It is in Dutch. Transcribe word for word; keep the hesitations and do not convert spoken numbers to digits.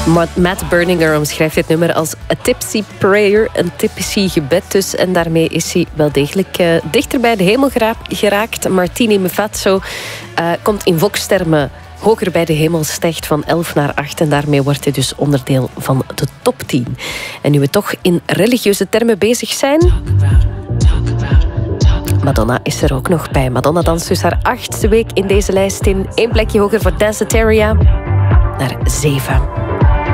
Matt Berninger omschrijft dit nummer als a tipsy prayer, een tipsy gebed dus. En daarmee is hij wel degelijk uh, dichter bij de hemel geraakt. Martini Mefazzo uh, komt in Vox-termen hoger bij de hemel, stijgt van elf naar acht. En daarmee wordt hij dus onderdeel van de top tien. En nu we toch in religieuze termen bezig zijn, Madonna is er ook nog bij. Madonna danst dus haar achtste week in deze lijst in. Eén plekje hoger voor Danceteria naar zeven.